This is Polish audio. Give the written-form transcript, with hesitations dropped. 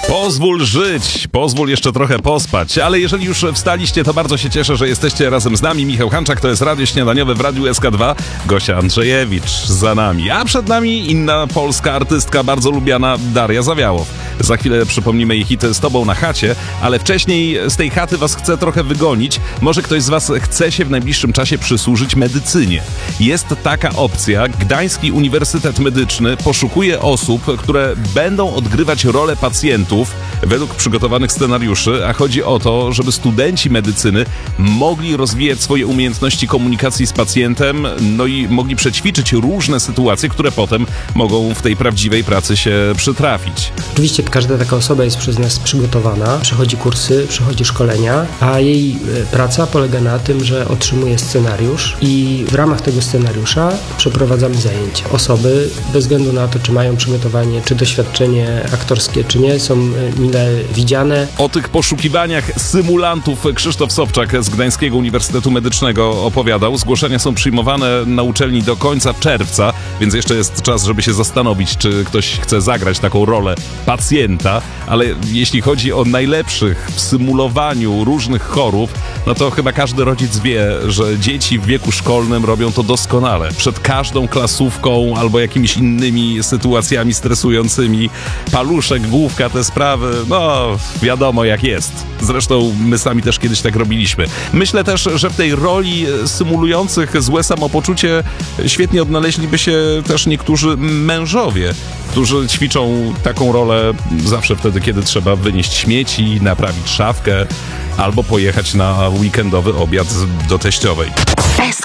Pozwól żyć, pozwól jeszcze trochę pospać, ale jeżeli już wstaliście, to bardzo się cieszę, że jesteście razem z nami. Michał Hanczak, to jest Radio Śniadaniowe w Radiu SK2, Gosia Andrzejewicz za nami, a przed nami inna polska artystka, bardzo lubiana, Daria Zawiałow. Za chwilę przypomnimy jej hity Z tobą na chacie, ale wcześniej z tej chaty was chcę trochę wygonić. Może ktoś z was chce się w najbliższym czasie przysłużyć medycynie. Jest taka opcja. Gdański Uniwersytet Medyczny poszukuje osób, które będą odgrywać rolę pacjentów według przygotowanych scenariuszy, a chodzi o to, żeby studenci medycyny mogli rozwijać swoje umiejętności komunikacji z pacjentem, no i mogli przećwiczyć różne sytuacje, które potem mogą w tej prawdziwej pracy się przytrafić. Oczywiście każda taka osoba jest przez nas przygotowana, przechodzi kursy, przechodzi szkolenia, a jej praca polega na tym, że otrzymuje scenariusz i w ramach tego scenariusza przeprowadzamy zajęcia. Osoby, bez względu na to, czy mają przygotowanie, czy doświadczenie aktorskie, czy nie, są mile widziane. O tych poszukiwaniach symulantów Krzysztof Sobczak z Gdańskiego Uniwersytetu Medycznego opowiadał. Zgłoszenia są przyjmowane na uczelni do końca czerwca, więc jeszcze jest czas, żeby się zastanowić, czy ktoś chce zagrać taką rolę pacjenta, ale jeśli chodzi o najlepszych w symulowaniu różnych chorób, no to chyba każdy rodzic wie, że dzieci w wieku szkolnym robią to doskonale. Przed każdą klasówką albo jakimiś innymi sytuacjami stresującymi. Paluszek, główka, te sprawy, no wiadomo jak jest. Zresztą my sami też kiedyś tak robiliśmy. Myślę też, że w tej roli symulujących złe samopoczucie świetnie odnaleźliby się też niektórzy mężowie, którzy ćwiczą taką rolę zawsze wtedy, kiedy trzeba wynieść śmieci, naprawić szafkę albo pojechać na weekendowy obiad do teściowej.